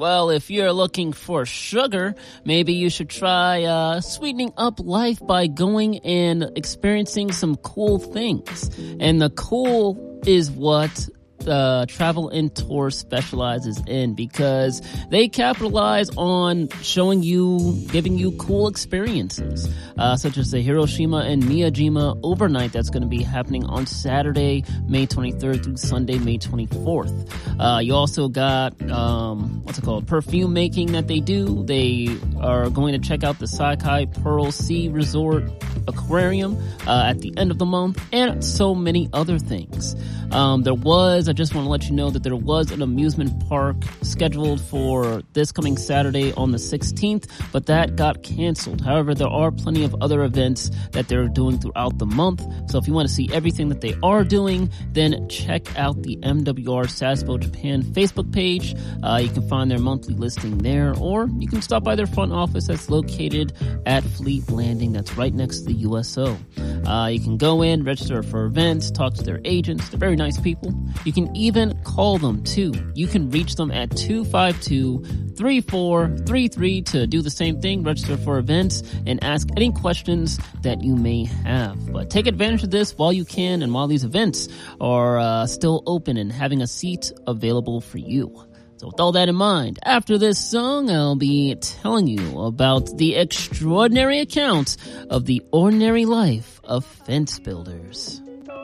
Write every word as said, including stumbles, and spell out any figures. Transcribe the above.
Well, if you're looking for sugar, maybe you should try uh, sweetening up life by going and experiencing some cool things. And the cool is what uh, Travel and Tour specializes in, because they capitalize on showing you, giving you cool experiences, uh, such as the Hiroshima and Miyajima overnight that's going to be happening on Saturday, May twenty-third through Sunday, May twenty-fourth. Uh, you also got, um, what's it called? Perfume making that they do. They are going to check out the Sakai Pearl Sea Resort Aquarium, uh, at the end of the month, and so many other things. Um, there was, I just want to let you know that there was an amusement park scheduled for this coming Saturday on the sixteenth, but that got canceled. However, there are plenty of other events that they're doing throughout the month. So if you want to see everything that they are doing, then check out the M W R Sasbo Japan Facebook page. Uh, you can find their monthly listing there, or you can stop by their front office that's located at Fleet Landing. That's right next to the U S O. Uh, you can go in, register for events, talk to their agents. They're very nice people. You can even call them too. You can reach them at two five two, three four three three to do the same thing, register for events, and ask any questions that you may have. But take advantage of this while you can and while these events are uh, still open and having a seat available for you. So with all that in mind, after this song, I'll be telling you about the extraordinary account of the ordinary life of fence builders.